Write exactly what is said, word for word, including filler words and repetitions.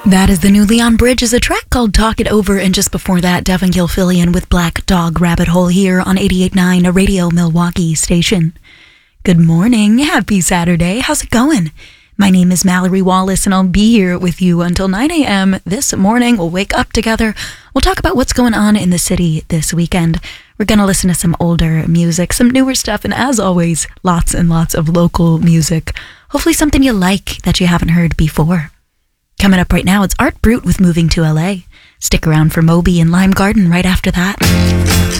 That is the new Leon Bridges, a track called Talk It Over, and just before that, Devin Gilfillian with Black Dog Rabbit Hole here on eighty-eight point nine, a Radio Milwaukee station. Good morning, happy Saturday, how's it going? My name is Mallory Wallace, and I'll be here with you until nine a.m. this morning. We'll wake up together, we'll talk about what's going on in the city this weekend. We're going to listen to some older music, some newer stuff, and as always, lots and lots of local music. Hopefully something you like that you haven't heard before. Coming up right now, it's Art Brut with Moving to L A. Stick around for Moby and Lime Garden right after that.